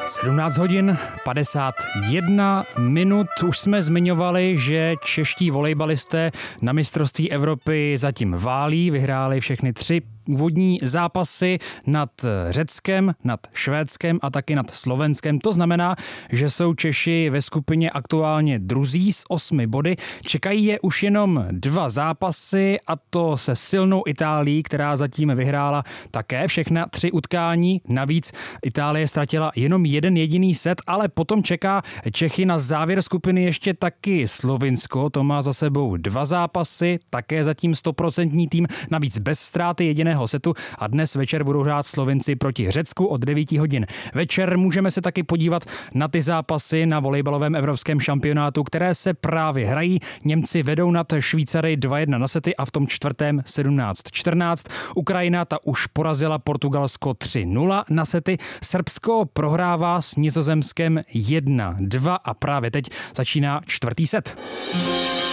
17 hodin 51 minut. Už jsme zmiňovali, že čeští volejbalisté na mistrovství Evropy zatím válí, vyhráli všechny 3 úvodní zápasy nad Řeckem, nad Švédskem a taky nad Slovenskem. To znamená, že jsou Češi ve skupině aktuálně druzí s 8 body. Čekají je už jenom 2 zápasy, a to se silnou Itálií, která zatím vyhrála také všechna 3 utkání. Navíc Itálie ztratila jenom jeden jediný set, ale potom čeká Čechy na závěr skupiny ještě taky Slovinsko. To má za sebou 2 zápasy, také zatím 100% tým, navíc bez ztráty jediného setu, a dnes večer budou hrát Slovinci proti Řecku od 9 hodin večer. Můžeme se taky podívat na ty zápasy na volejbalovém evropském šampionátu, které se právě hrají. Němci vedou nad Švýcary 2-1 na sety a v tom čtvrtém 17-14. Ukrajina ta už porazila Portugalsko 3-0 na sety. Srbsko prohrává s Nizozemskem 1-2 a právě teď začíná 4. set.